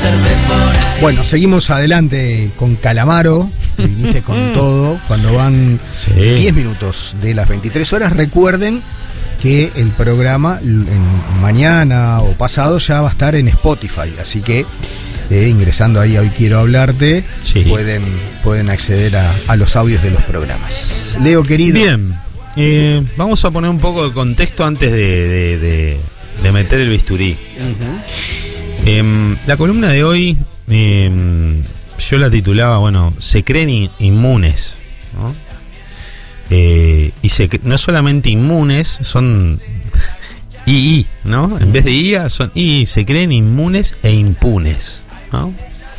Bueno, seguimos adelante con Calamaro. Viniste con todo. Cuando van 10 minutos de las 23 horas, recuerden que el programa mañana o pasado ya va a estar en Spotify. Así que ingresando ahí a Hoy Quiero Hablarte, pueden acceder a los audios de los programas. Leo, querido. Bien, vamos a poner un poco de contexto antes de meter el bisturí. La columna de hoy yo la titulaba, se creen inmunes, ¿no? Y no solamente inmunes, son II, ¿no? En vez de IA son II, se creen inmunes e impunes, ¿no?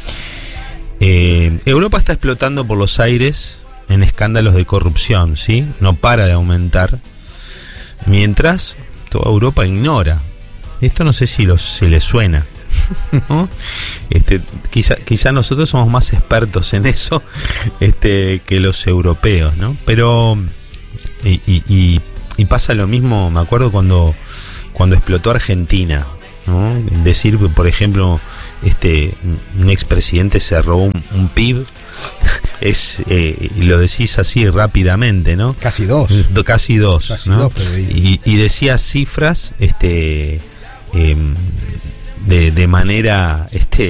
Europa está explotando por los aires en escándalos de corrupción, ¿sí? No para de aumentar, mientras toda Europa ignora. Esto no sé si se les suena, ¿no? Quizá nosotros somos más expertos en eso que los europeos, ¿no? Pero y pasa lo mismo. Me acuerdo cuando explotó Argentina, ¿no? Decir, por ejemplo, un expresidente se robó un PIB, lo decís así rápidamente, ¿no? Casi dos, ¿no? Y decía cifras de manera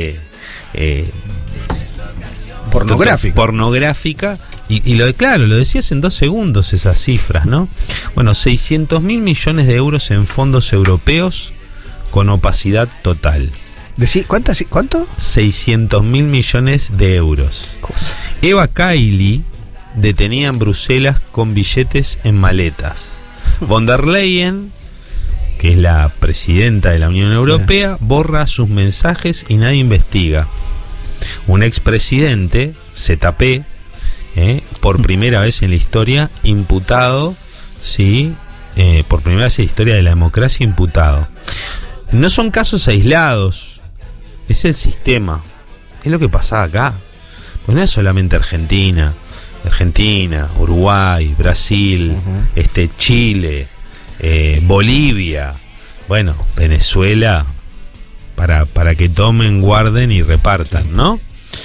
pornográfica y lo decías en 2 segundos esas cifras, ¿no? 600.000 millones de euros en fondos europeos con opacidad total. ¿Cuánto? 600.000 millones de euros. Eva Kaili detenida en Bruselas con billetes en maletas. Von der Leyen, que es la presidenta de la Unión Europea, borra sus mensajes y nadie investiga. Un expresidente, ZP, por primera vez en la historia, imputado, ¿sí? Por primera vez en la historia de la democracia, imputado. No son casos aislados, es el sistema, es lo que pasa acá. Pues no es solamente Argentina, Uruguay, Brasil, Chile, Bolivia, Venezuela, para que tomen, guarden y repartan, ¿no?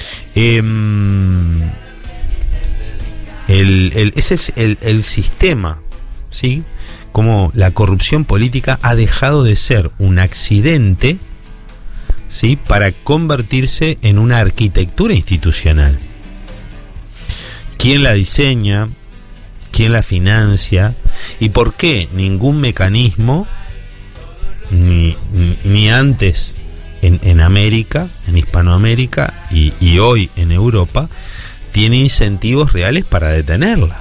Ese es el sistema, ¿sí? Como la corrupción política ha dejado de ser un accidente, ¿sí? Para convertirse en una arquitectura institucional. ¿Quién la diseña? ¿Quién la financia? ¿Y por qué ningún mecanismo, ni antes en América, en Hispanoamérica y hoy en Europa, tiene incentivos reales para detenerla?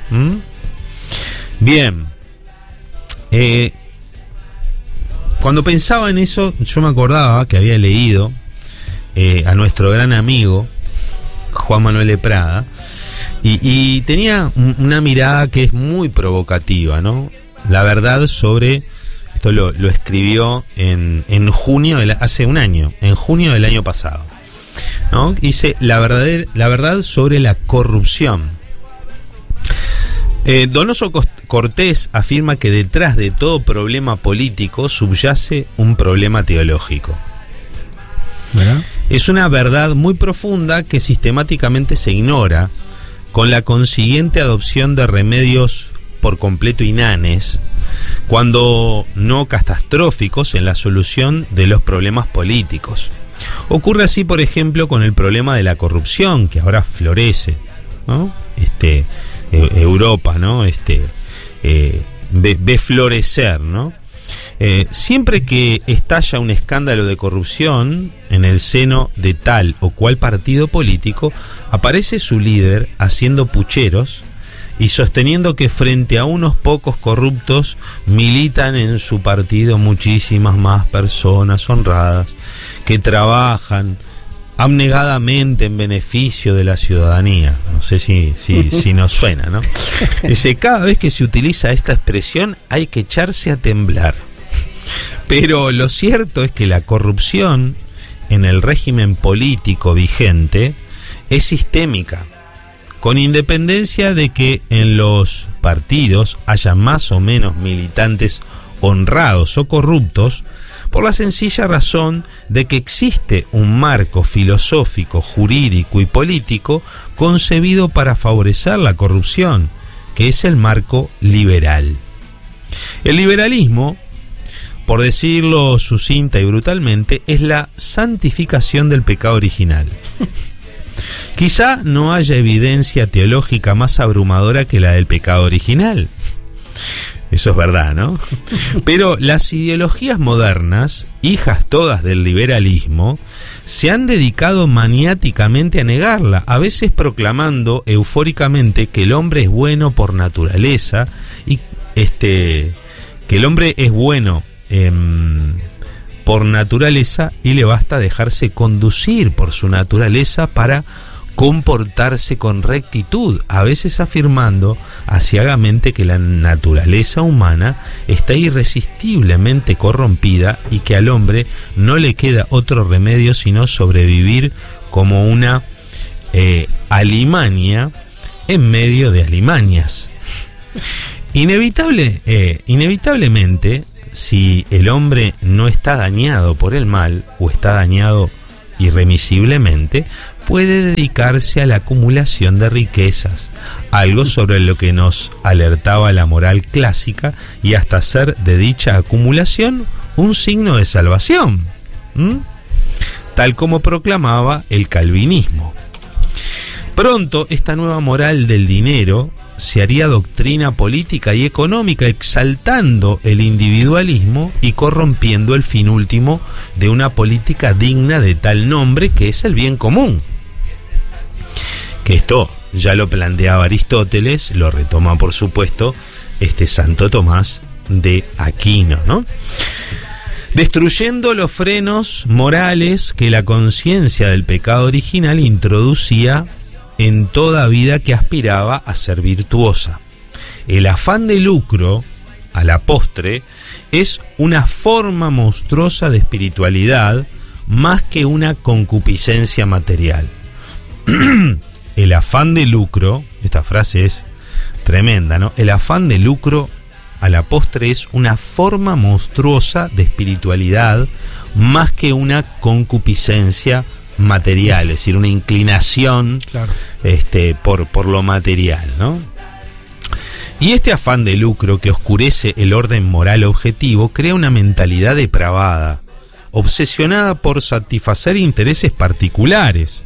Bien. Cuando pensaba en eso, yo me acordaba que había leído a nuestro gran amigo Juan Manuel de Prada, y tenía una mirada que es muy provocativa, ¿no? La verdad sobre esto lo escribió en junio hace un año, en junio del año pasado, ¿no? Dice la verdad sobre la corrupción. Donoso Cortés afirma que detrás de todo problema político subyace un problema teológico. ¿Verdad? Es una verdad muy profunda que sistemáticamente se ignora, con la consiguiente adopción de remedios por completo inanes, cuando no catastróficos, en la solución de los problemas políticos. Ocurre así, por ejemplo, con el problema de la corrupción, que ahora florece, ¿no? Europa, ¿no? Ve florecer, ¿no? Siempre que estalla un escándalo de corrupción en el seno de tal o cual partido político, aparece su líder haciendo pucheros y sosteniendo que frente a unos pocos corruptos militan en su partido muchísimas más personas honradas que trabajan abnegadamente en beneficio de la ciudadanía. No sé si nos suena, ¿no? Dice, cada vez que se utiliza esta expresión hay que echarse a temblar. Pero lo cierto es que la corrupción en el régimen político vigente es sistémica, con independencia de que en los partidos haya más o menos militantes honrados o corruptos. por la sencilla razón de que existe un marco filosófico, jurídico y político concebido para favorecer la corrupción, que es el marco liberal. El liberalismo, por decirlo sucinta y brutalmente, es la santificación del pecado original. Quizá no haya evidencia teológica más abrumadora que la del pecado original. Eso es verdad, ¿no? Pero las ideologías modernas, hijas todas del liberalismo, se han dedicado maniáticamente a negarla, a veces proclamando eufóricamente que el hombre es bueno por naturaleza y que el hombre es bueno por naturaleza y le basta dejarse conducir por su naturaleza para comportarse con rectitud, a veces afirmando aciagamente que la naturaleza humana está irresistiblemente corrompida y que al hombre no le queda otro remedio sino sobrevivir como una alimaña en medio de alimañas. Inevitablemente, si el hombre no está dañado por el mal o está dañado irremisiblemente, puede dedicarse a la acumulación de riquezas, algo sobre lo que nos alertaba la moral clásica, y hasta hacer de dicha acumulación un signo de salvación, tal como proclamaba el calvinismo. Pronto esta nueva moral del dinero se haría doctrina política y económica, exaltando el individualismo y corrompiendo el fin último de una política digna de tal nombre, que es el bien común. Que esto ya lo planteaba Aristóteles, lo retoma por supuesto Santo Tomás de Aquino, ¿no? Destruyendo los frenos morales que la conciencia del pecado original introducía en toda vida que aspiraba a ser virtuosa. El afán de lucro, a la postre, es una forma monstruosa de espiritualidad más que una concupiscencia material. El afán de lucro, esta frase es tremenda, ¿no? El afán de lucro, a la postre, es una forma monstruosa de espiritualidad más que una concupiscencia material, es decir, una inclinación, claro, por lo material, ¿no? Y este afán de lucro que oscurece el orden moral objetivo crea una mentalidad depravada, obsesionada por satisfacer intereses particulares,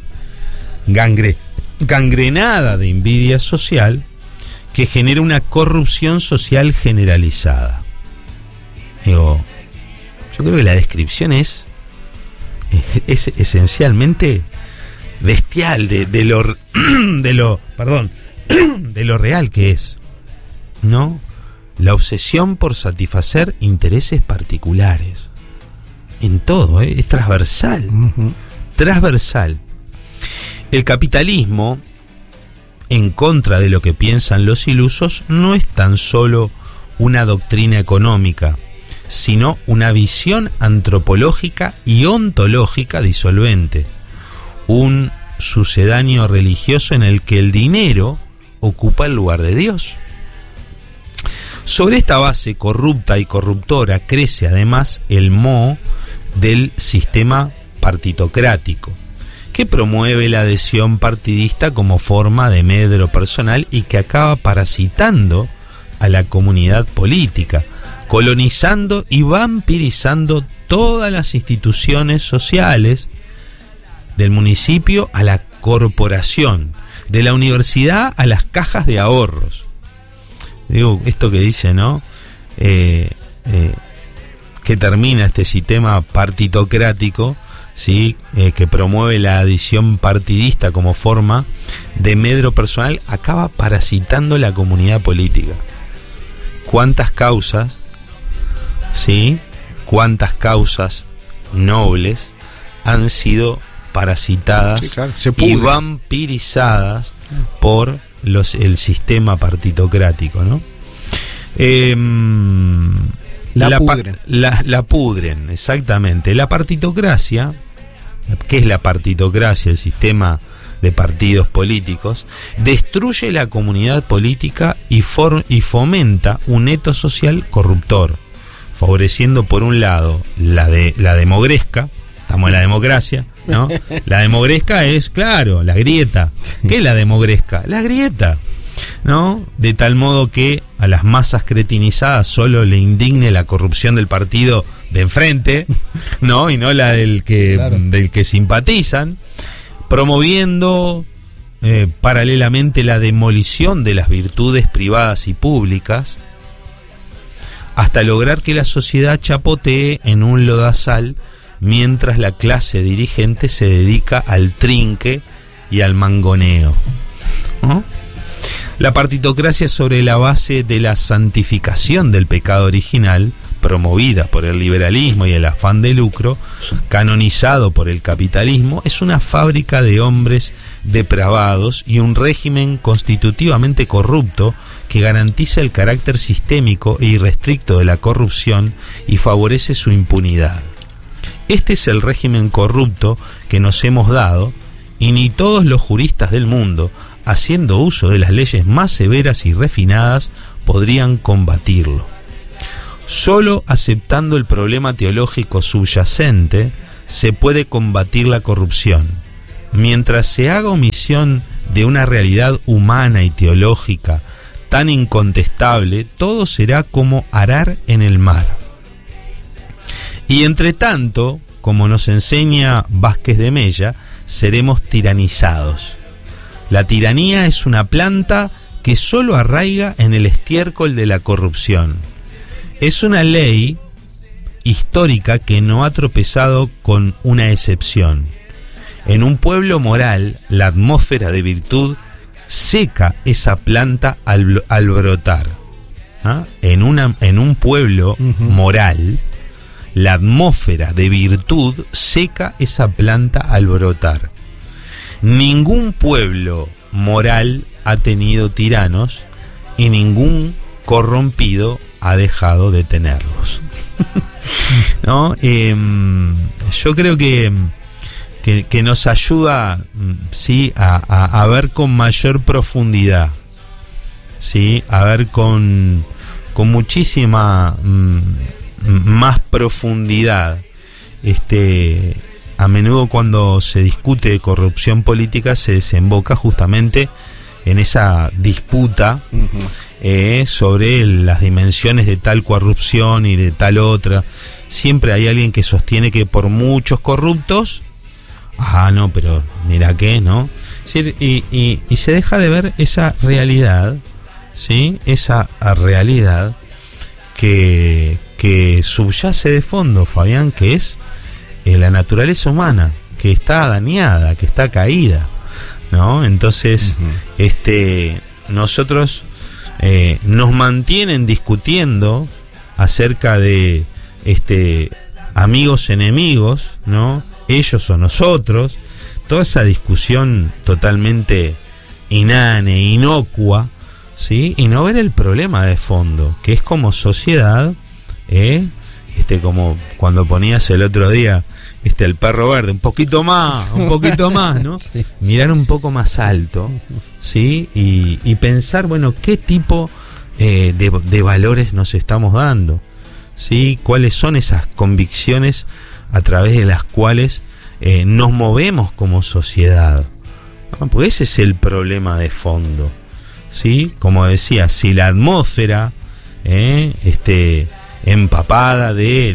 gangrenada de envidia social, que genera una corrupción social generalizada. Yo creo que la descripción es esencialmente bestial de lo real que es, ¿no? La obsesión por satisfacer intereses particulares en todo, es transversal, transversal. El capitalismo, en contra de lo que piensan los ilusos, no es tan solo una doctrina económica, sino una visión antropológica y ontológica disolvente, un sucedáneo religioso en el que el dinero ocupa el lugar de Dios. Sobre esta base corrupta y corruptora crece además el moho del sistema partitocrático, que promueve la adhesión partidista como forma de medro personal y que acaba parasitando a la comunidad política, colonizando y vampirizando todas las instituciones sociales, del municipio a la corporación, de la universidad a las cajas de ahorros. Digo, esto que dice, ¿no? Que termina este sistema partitocrático, ¿sí? Que promueve la adhesión partidista como forma de medro personal, acaba parasitando la comunidad política. ¿Cuántas causas, sí? ¿Cuántas causas nobles han sido parasitadas, sí, claro, y vampirizadas por el sistema partitocrático, ¿no? La pudren, exactamente. La partitocracia, ¿qué es la partitocracia? El sistema de partidos políticos, destruye la comunidad política y fomenta un etos social corruptor, favoreciendo por un lado la demogresca. Estamos en la democracia, ¿no? La demogresca es, claro, la grieta. ¿Qué es la demogresca? La grieta, ¿no? De tal modo que a las masas cretinizadas solo le indigne la corrupción del partido de enfrente, ¿no? Y no la del que simpatizan, promoviendo paralelamente la demolición de las virtudes privadas y públicas, hasta lograr que la sociedad chapotee en un lodazal, mientras la clase dirigente se dedica al trinque y al mangoneo, ¿no? La partitocracia, sobre la base de la santificación del pecado original, promovida por el liberalismo y el afán de lucro, canonizado por el capitalismo, es una fábrica de hombres depravados y un régimen constitutivamente corrupto que garantiza el carácter sistémico e irrestricto de la corrupción y favorece su impunidad. Este es el régimen corrupto que nos hemos dado, y ni todos los juristas del mundo, haciendo uso de las leyes más severas y refinadas, podrían combatirlo. Solo aceptando el problema teológico subyacente se puede combatir la corrupción. Mientras se haga omisión de una realidad humana y teológica tan incontestable, todo será como arar en el mar. Y entre tanto, como nos enseña Vázquez de Mella, seremos tiranizados. La tiranía es una planta que solo arraiga en el estiércol de la corrupción. Es una ley histórica que no ha tropezado con una excepción. En un pueblo moral, la atmósfera de virtud seca esa planta al brotar. ¿Ah? En un pueblo moral, la atmósfera de virtud seca esa planta al brotar. Ningún pueblo moral ha tenido tiranos y ningún corrompido ha dejado de tenerlos. ¿No? Yo creo que nos ayuda, ¿sí?, a ver con mayor profundidad, ¿sí?, a ver con muchísima más profundidad. A menudo cuando se discute de corrupción política se desemboca justamente en esa disputa sobre las dimensiones de tal corrupción y de tal otra. Siempre hay alguien que sostiene que por muchos corruptos, no, pero mira qué, ¿no? Y se deja de ver esa realidad, ¿sí? Esa realidad que subyace de fondo, Fabián, que es la naturaleza humana, que está dañada, que está caída, ¿no? Entonces, nosotros nos mantienen discutiendo acerca de amigos enemigos, ¿no? Ellos o nosotros, toda esa discusión totalmente inane, inocua, ¿sí? Y no ver el problema de fondo, que es como sociedad, como cuando ponías el otro día el perro verde, un poquito más, ¿no? Sí. Mirar un poco más alto, ¿sí? Y pensar, bueno, qué tipo de valores nos estamos dando, ¿sí? Cuáles son esas convicciones a través de las cuales nos movemos como sociedad, ¿no? Porque ese es el problema de fondo, ¿sí? Como decía, si la atmósfera empapada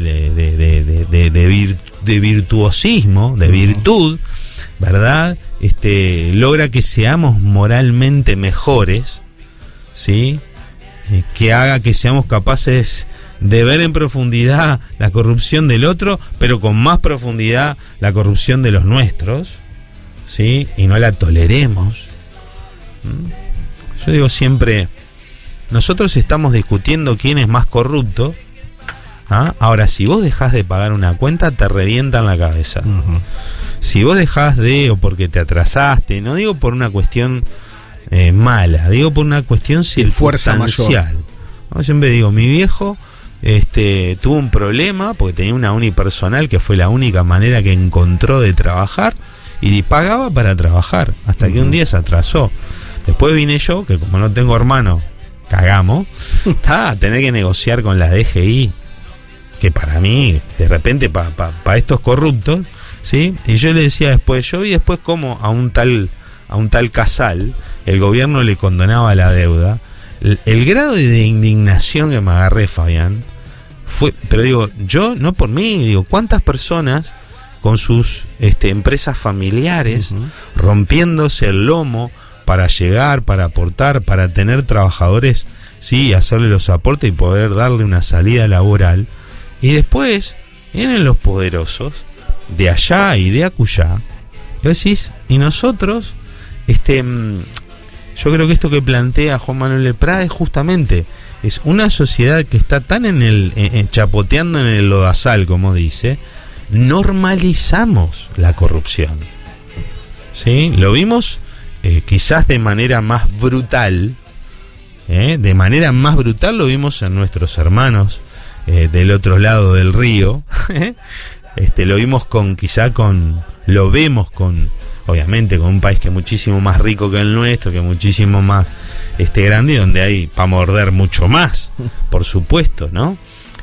de virtuosismo, de virtud, ¿verdad? Logra que seamos moralmente mejores, ¿sí? Que haga que seamos capaces de ver en profundidad la corrupción del otro, pero con más profundidad la corrupción de los nuestros, ¿sí? Y no la toleremos. Yo digo siempre, nosotros estamos discutiendo quién es más corrupto. Ahora, si vos dejás de pagar una cuenta, te revientan la cabeza. Si vos dejás o porque te atrasaste, no digo por una cuestión mala, digo por una cuestión circunstancial. Yo siempre digo, mi viejo tuvo un problema porque tenía una unipersonal que fue la única manera que encontró de trabajar, y pagaba para trabajar hasta que un día se atrasó. Después vine yo, que como no tengo hermano, cagamos, a tener que negociar con la DGI. que para mí, de repente, para estos corruptos, ¿sí? Y yo le decía después, yo vi después cómo a un tal Casal, el gobierno le condonaba la deuda. El grado de indignación que me agarré, Fabián, fue, pero digo, yo, no por mí, digo, ¿cuántas personas con sus empresas familiares, rompiéndose el lomo para llegar, para aportar, para tener trabajadores, sí, hacerle los aportes y poder darle una salida laboral? Y después vienen los poderosos de allá y de acullá, y decís, y nosotros, yo creo que esto que plantea Juan Manuel Leprada es justamente, es una sociedad que está tan chapoteando en el lodazal, como dice, normalizamos la corrupción, ¿sí? Lo vimos quizás de manera más brutal, lo vimos en nuestros hermanos del otro lado del río, lo vimos lo vemos obviamente con un país que es muchísimo más rico que el nuestro, que es muchísimo más grande, y donde hay para morder mucho más, por supuesto, ¿no?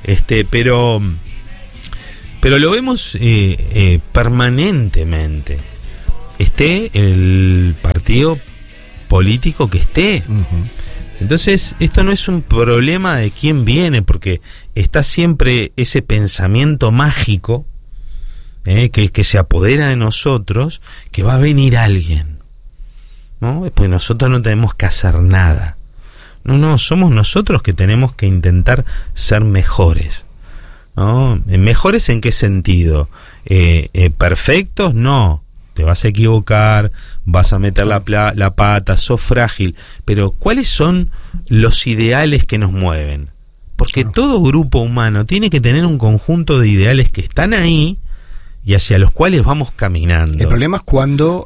Pero lo vemos permanentemente, esté el partido político que esté. Entonces, esto no es un problema de quién viene, porque está siempre ese pensamiento mágico que se apodera de nosotros, que va a venir alguien, ¿no? Pues nosotros no tenemos que hacer nada. No, somos nosotros que tenemos que intentar ser mejores, ¿no? ¿Mejores en qué sentido? ¿Perfectos? No. Te vas a equivocar, vas a meter la pata, sos frágil. Pero ¿cuáles son los ideales que nos mueven? Porque todo grupo humano tiene que tener un conjunto de ideales que están ahí y hacia los cuales vamos caminando. El problema es cuando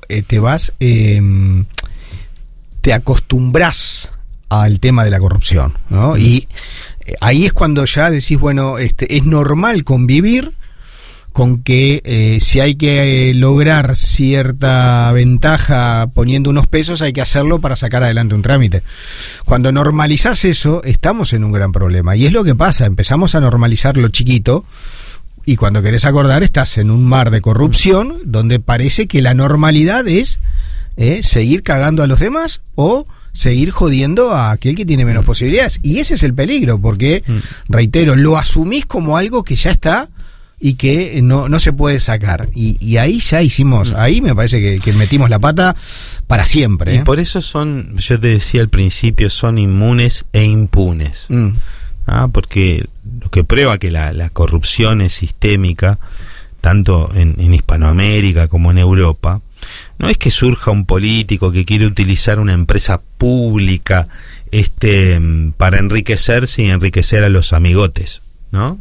te acostumbras al tema de la corrupción, ¿no? Y ahí es cuando ya decís, bueno, es normal convivir con que si hay que lograr cierta ventaja poniendo unos pesos, hay que hacerlo para sacar adelante un trámite. Cuando normalizás eso, estamos en un gran problema. Y es lo que pasa, empezamos a normalizar lo chiquito, y cuando querés acordar estás en un mar de corrupción donde parece que la normalidad es seguir cagando a los demás o seguir jodiendo a aquel que tiene menos posibilidades. Y ese es el peligro, porque, reitero, lo asumís como algo que ya está y que no se puede sacar. Y ahí ya hicimos, ahí me parece que metimos la pata para siempre. Y por eso yo te decía al principio, son inmunes e impunes. Porque lo que prueba que la corrupción es sistémica, tanto en Hispanoamérica como en Europa, no es que surja un político que quiere utilizar una empresa pública para enriquecerse y enriquecer a los amigotes, ¿no?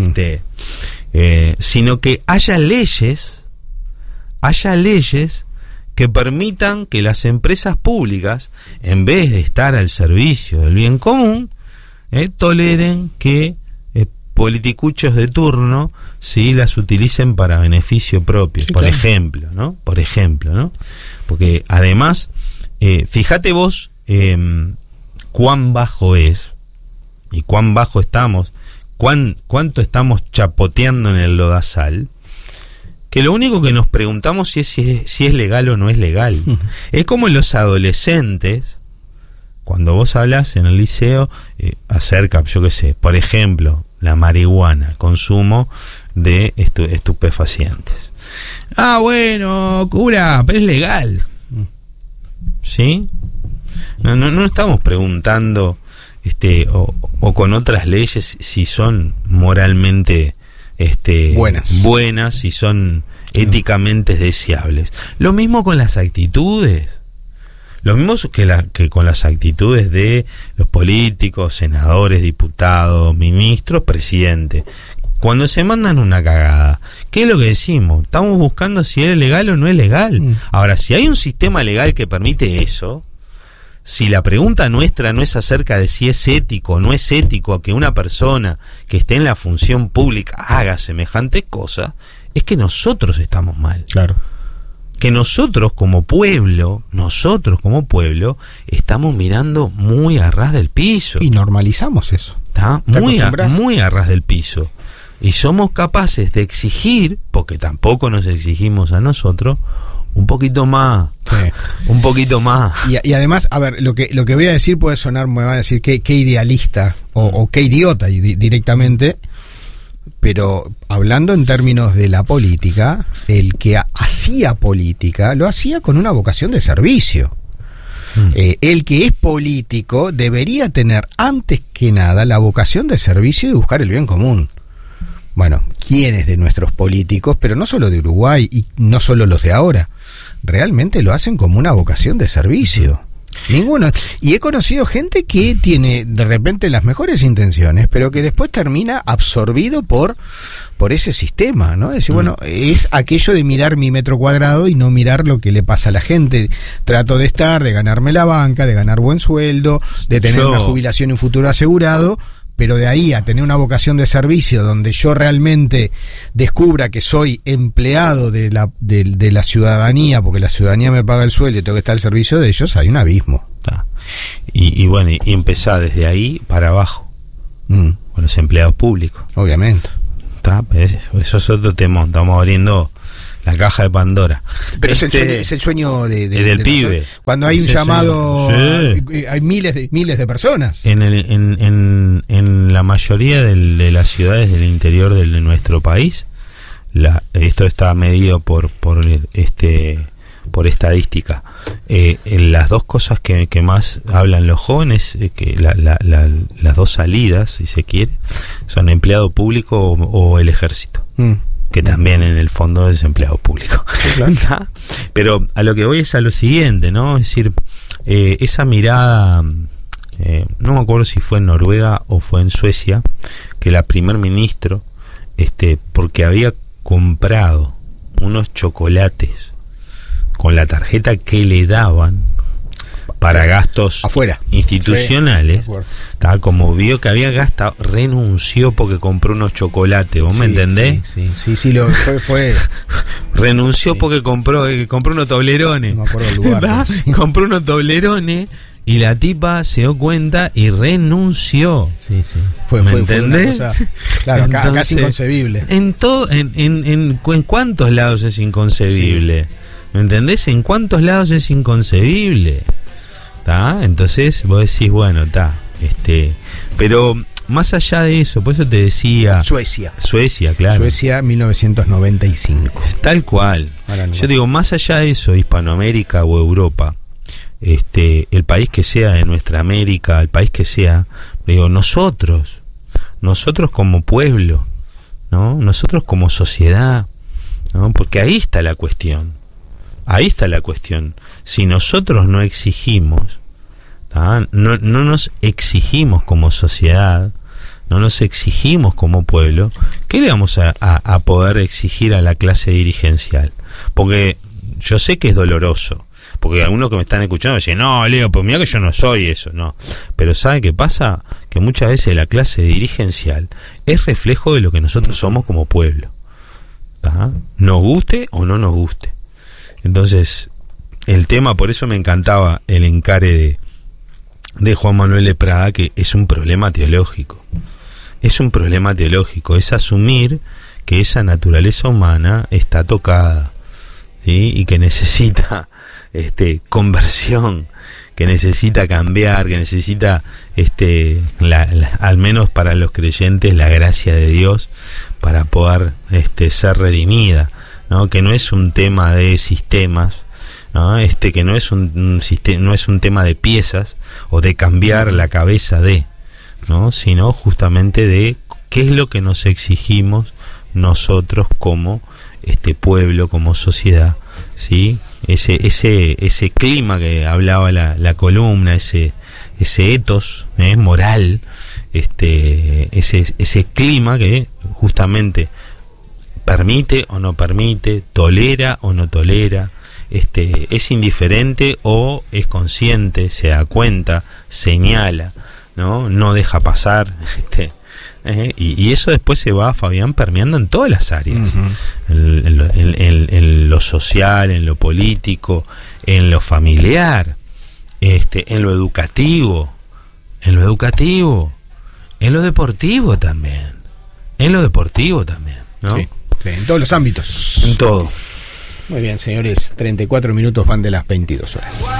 Sino que haya leyes que permitan que las empresas públicas, en vez de estar al servicio del bien común, toleren que politicuchos de turno sí las utilicen para beneficio propio, sí, por ejemplo, ¿no? Porque además, fíjate vos cuán bajo es y cuán bajo estamos, cuánto estamos chapoteando en el lodazal, que lo único que nos preguntamos es si es legal o no es legal. Es como en los adolescentes, cuando vos hablas en el liceo acerca, yo qué sé, por ejemplo, la marihuana, consumo de estupefacientes. Bueno, cura, pero es legal. ¿Sí? No estamos preguntando o con otras leyes si son moralmente buenas, si son éticamente deseables. Lo mismo con las actitudes. Lo mismo que con las actitudes de los políticos, senadores, diputados, ministros, presidente. Cuando se mandan una cagada, ¿qué es lo que decimos? Estamos buscando si es legal o no es legal. Ahora, si hay un sistema legal que permite eso, si la pregunta nuestra no es acerca de si es ético o no es ético que una persona que esté en la función pública haga semejante cosa, es que nosotros estamos mal. Claro. Que nosotros como pueblo, estamos mirando muy a ras del piso. Y normalizamos eso. Está muy a ras del piso. y somos capaces de exigir, porque tampoco nos exigimos a nosotros, un poquito más, un poquito más. Y además, a ver, lo que voy a decir puede sonar, me van a decir qué idealista o qué idiota directamente, pero hablando en términos de la política, el que hacía política lo hacía con una vocación de servicio. El que es político debería tener antes que nada la vocación de servicio y de buscar el bien común. Bueno, ¿quiénes de nuestros políticos, pero no solo de Uruguay y no solo los de ahora, realmente lo hacen como una vocación de servicio? Ninguno. Y he conocido gente que tiene de repente las mejores intenciones, pero que después termina absorbido por ese sistema, ¿no? Es decir, bueno, es aquello de mirar mi metro cuadrado y no mirar lo que le pasa a la gente. Trato de ganarme la banca, de ganar buen sueldo, de tener una jubilación y un futuro asegurado, pero de ahí a tener una vocación de servicio donde yo realmente descubra que soy empleado de la ciudadanía, porque la ciudadanía me paga el sueldo y tengo que estar al servicio de ellos, hay un abismo. Y bueno, y empezar desde ahí para abajo, con los empleados públicos. Obviamente. Eso es otro tema, estamos abriendo la caja de Pandora. Pero es el sueño del pibe. Cuando hay un llamado, hay miles de personas. En la mayoría de las ciudades del interior de nuestro país, esto está medido por estadística. Las dos cosas que más hablan los jóvenes, que las dos salidas, si se quiere, son empleado público o el ejército. Que también en el fondo es empleado público. Claro. Pero a lo que voy es a lo siguiente, ¿no? Es decir, esa mirada, no me acuerdo si fue en Noruega o fue en Suecia, que la primer ministro, porque había comprado unos chocolates con la tarjeta que le daban para gastos afuera institucionales, como vio que había gastado, renunció porque compró unos chocolates, ¿vos me entendés? Sí, fue renunció porque compró unos toblerones. No me acuerdo el lugar, compró unos toblerones y la tipa se dio cuenta y renunció. Fue ¿entendés? Una cosa, claro, acá es inconcebible. En cuántos lados es inconcebible. ¿Me entendés? ¿En cuántos lados es inconcebible? Entonces vos decís, bueno, pero más allá de eso, por eso te decía Suecia, claro. Suecia 1995. Tal cual. Yo digo, más allá de eso, Hispanoamérica o Europa, el país que sea de nuestra América, el país que sea, digo, nosotros como pueblo, ¿no? Nosotros como sociedad, ¿no? Porque ahí está la cuestión. Si nosotros no exigimos, no nos exigimos como sociedad, no nos exigimos como pueblo, ¿qué le vamos a poder exigir a la clase dirigencial? Porque yo sé que es doloroso, porque algunos que me están escuchando dicen, no, Leo, pues mira que yo no soy eso, no. Pero ¿sabe qué pasa? Que muchas veces la clase dirigencial es reflejo de lo que nosotros somos como pueblo, nos guste o no nos guste. Entonces, el tema, por eso me encantaba el encare de Juan Manuel de Prada, que es un problema teológico. Es asumir que esa naturaleza humana está tocada, ¿sí? Y que necesita conversión, que necesita cambiar, que necesita, al menos para los creyentes, la gracia de Dios para poder ser redimida. ¿No? Que no es un tema de sistemas, ¿no? Que no es un tema de piezas o de cambiar la cabeza ¿no? Sino justamente de qué es lo que nos exigimos nosotros como pueblo, como sociedad, ¿sí? Ese clima que hablaba la columna, ese ethos moral, ese clima que justamente permite o no permite, tolera o no tolera, es indiferente o es consciente, se da cuenta, señala, no deja pasar, y eso después se va, Fabián, permeando en todas las áreas, en lo social, en lo político, en lo familiar, en lo educativo, en lo deportivo también, En lo deportivo también, ¿no? Sí, en todos los ámbitos. En todo. Muy bien, señores, 34 minutos van de las 22 horas.